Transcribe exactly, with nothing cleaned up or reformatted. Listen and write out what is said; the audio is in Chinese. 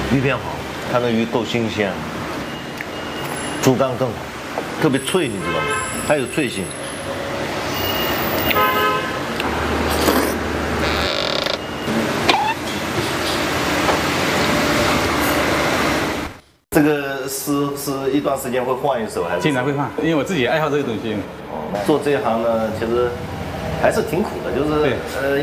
鱼片好，它的鱼够新鲜，猪肝更好，特别脆，你知道吗？它有脆性。这个是是一段时间会换一手还是？ 经常会换，因为我自己爱好这个东西。 哦，做这一行呢，其实还是挺苦的，就是呃。